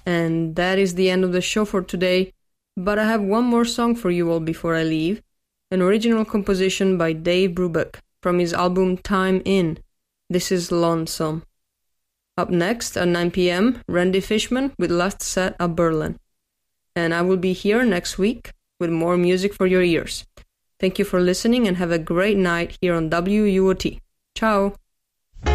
And that is the end of the show for today, but I have one more song for you all before I leave, an original composition by Dave Brubeck from his album Time In. This is Lonesome. Up next at 9 p.m, Randy Fishman with Last Set at Berlin. And I will be here next week with more music for your ears. Thank you for listening and have a great night here on WUOT. Ciao!